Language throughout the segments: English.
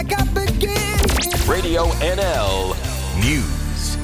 Radio NL News.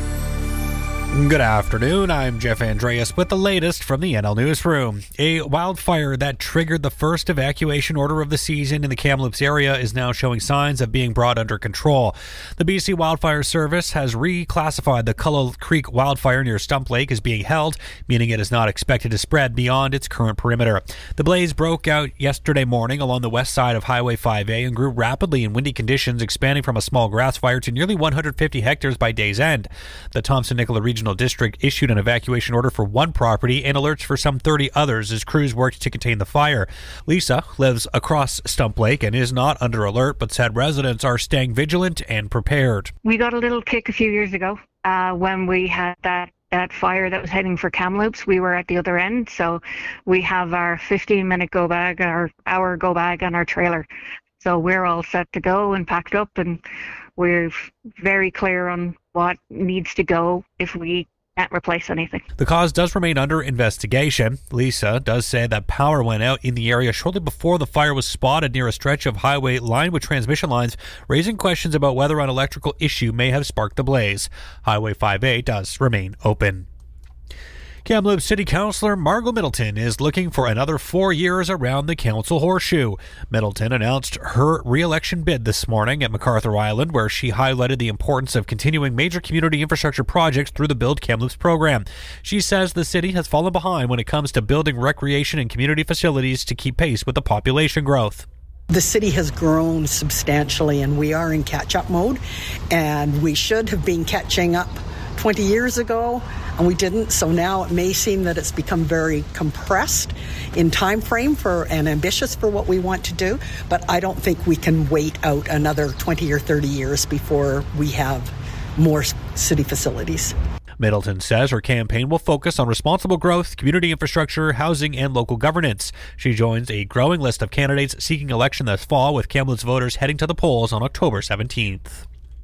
Good afternoon, I'm Jeff Andreas with the latest from the NL Newsroom. A wildfire that triggered the first evacuation order of the season in the Kamloops area is now showing signs of being brought under control. The BC Wildfire Service has reclassified the Cullow Creek wildfire near Stump Lake as being held, meaning it is not expected to spread beyond its current perimeter. The blaze broke out yesterday morning along the west side of Highway 5A and grew rapidly in windy conditions, expanding from a small grass fire to nearly 150 hectares by day's end. The Thompson-Nicola Regional District issued an evacuation order for one property and alerts for some 30 others as crews worked to contain the fire. Lisa lives across Stump Lake and is not under alert, but said residents are staying vigilant and prepared. We got a little kick a few years ago when we had that fire that was heading for Kamloops. We were at the other end, so we have our 15-minute go bag, our hour go bag on our trailer. So we're all set to go and packed up, and we're very clear on what needs to go if we can't replace anything. The cause does remain under investigation. Lisa does say that power went out in the area shortly before the fire was spotted near a stretch of highway lined with transmission lines, raising questions about whether an electrical issue may have sparked the blaze. Highway 5A does remain open. Kamloops City Councillor Margot Middleton is looking for another 4 years around the council horseshoe. Middleton announced her re-election bid this morning at MacArthur Island, where she highlighted the importance of continuing major community infrastructure projects through the Build Kamloops program. She says the city has fallen behind when it comes to building recreation and community facilities to keep pace with the population growth. The city has grown substantially and we are in catch-up mode, and we should have been catching up 20 years ago, and we didn't. So now it may seem that it's become very compressed in time frame and ambitious for what we want to do, but I don't think we can wait out another 20 or 30 years before we have more city facilities. Middleton says her campaign will focus on responsible growth, community infrastructure, housing, and local governance. She joins a growing list of candidates seeking election this fall, with Kamloops voters heading to the polls on October 17th.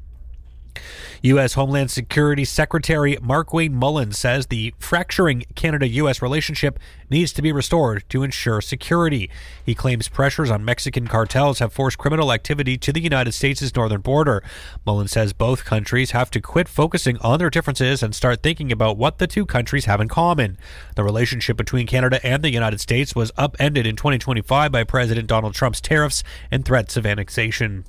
U.S. Homeland Security Secretary Markwayne Mullins says the fracturing Canada-U.S. relationship needs to be restored to ensure security. He claims pressures on Mexican cartels have forced criminal activity to the United States' northern border. Mullins says both countries have to quit focusing on their differences and start thinking about what the two countries have in common. The relationship between Canada and the United States was upended in 2025 by President Donald Trump's tariffs and threats of annexation.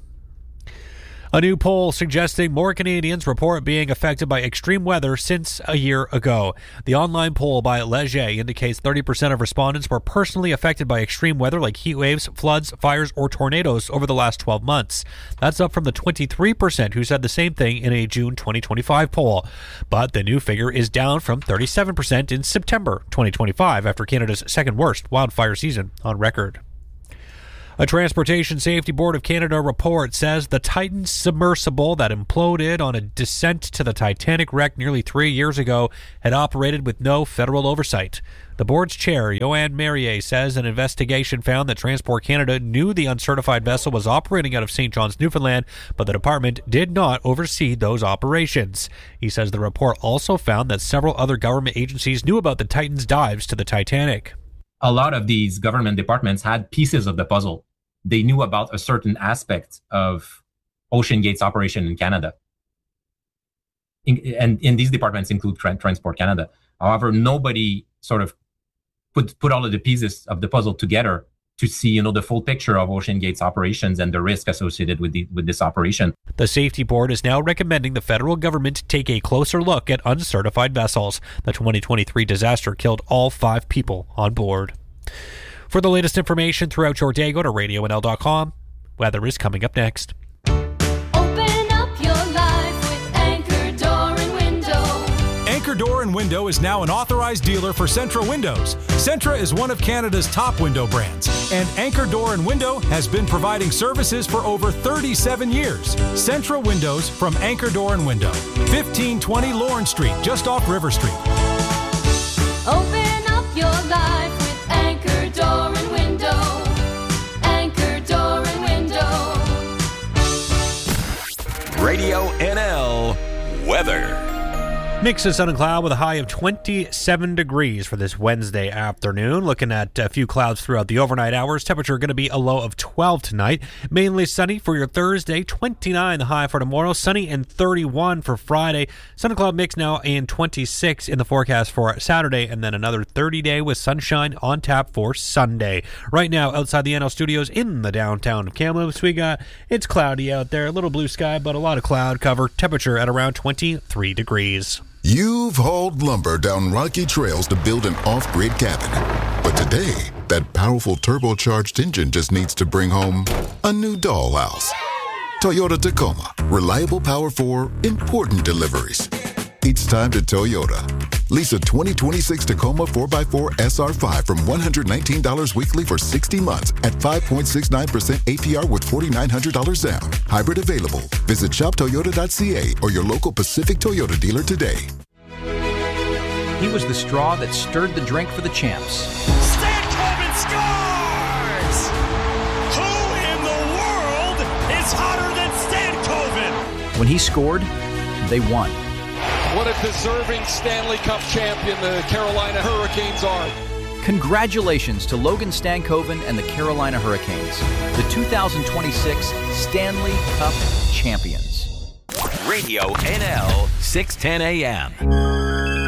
A new poll suggesting more Canadians report being affected by extreme weather since a year ago. The online poll by Leger indicates 30% of respondents were personally affected by extreme weather like heat waves, floods, fires, or tornadoes over the last 12 months. That's up from the 23% who said the same thing in a June 2025 poll. But the new figure is down from 37% in September 2025 after Canada's second worst wildfire season on record. A Transportation Safety Board of Canada report says the Titan submersible that imploded on a descent to the Titanic wreck nearly 3 years ago had operated with no federal oversight. The board's chair, Yoann Merrier, says an investigation found that Transport Canada knew the uncertified vessel was operating out of St. John's, Newfoundland, but the department did not oversee those operations. He says the report also found that several other government agencies knew about the Titan's dives to the Titanic. A lot of these government departments had pieces of the puzzle. They knew about a certain aspect of OceanGate's operation in Canada. And these departments include Transport Canada. However, nobody sort of put all of the pieces of the puzzle together to see, the full picture of OceanGate's operations and the risk associated with this operation. The Safety Board is now recommending the federal government take a closer look at uncertified vessels. The 2023 disaster killed all 5 people on board. For the latest information throughout your day, go to radionl.com. Weather is coming up next. Open up your life with Anchor Door and Window. Anchor Door and Window is now an authorized dealer for Centra Windows. Centra is one of Canada's top window brands, and Anchor Door and Window has been providing services for over 37 years. Centra Windows from Anchor Door and Window, 1520 Lawrence Street, just off River Street. Open up your life with Anchor Door and Window. Anchor Door and Window. Radio NL Weather. Mix of sun and cloud with a high of 27 degrees for this Wednesday afternoon. Looking at a few clouds throughout the overnight hours. Temperature going to be a low of 12 tonight. Mainly sunny for your Thursday. 29 the high for tomorrow. Sunny and 31 for Friday. Sun and cloud mix now in 26 in the forecast for Saturday. And then another 30-day with sunshine on tap for Sunday. Right now, outside the NL Studios in the downtown of Kamloops, it's cloudy out there. A little blue sky, but a lot of cloud cover. Temperature at around 23 degrees. You've hauled lumber down rocky trails to build an off-grid cabin. But today, that powerful turbocharged engine just needs to bring home a new dollhouse. Toyota Tacoma. Reliable power for important deliveries. It's time to Toyota. Lease a 2026 Tacoma 4x4 SR5 from $119 weekly for 60 months at 5.69% APR with $4,900 down. Hybrid available. Visit shoptoyota.ca or your local Pacific Toyota dealer today. He was the straw that stirred the drink for the champs. Stankoven scores! Who in the world is hotter than Stankoven? When he scored, they won. What a deserving Stanley Cup champion the Carolina Hurricanes are. Congratulations to Logan Stankoven and the Carolina Hurricanes, the 2026 Stanley Cup champions. Radio NL 610 AM.